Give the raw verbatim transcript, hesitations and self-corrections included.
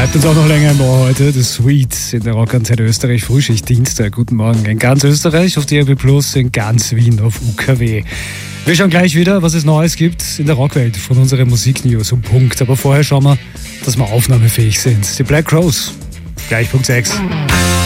Bleibt uns auch noch länger im Ohr heute. Das Sweet in der Rockantenne Österreich. Frühschicht Dienstag. Guten Morgen in ganz Österreich auf D A B plus, in ganz Wien auf U K W. Wir schauen gleich wieder, was es Neues gibt in der Rockwelt von unseren Musiknews um Punkt. Aber vorher schauen wir, dass wir aufnahmefähig sind. Die Black Crowes. Gleich Punkt sechs.